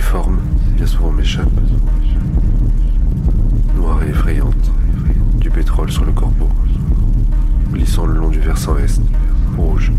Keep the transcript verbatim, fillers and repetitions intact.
forme, bien souvent m'échappe. Noire et effrayante, du pétrole sur le corbeau, glissant le long du versant est, rouge.